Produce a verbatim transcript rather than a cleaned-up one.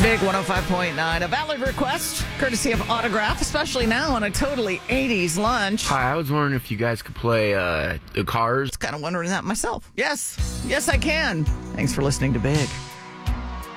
Big one oh five point nine, a valid request, courtesy of Autograph, especially now on a totally eighties lunch. Hi, I was wondering if you guys could play uh, the Cars. I was kind of wondering that myself. Yes, yes I can. Thanks for listening to Big.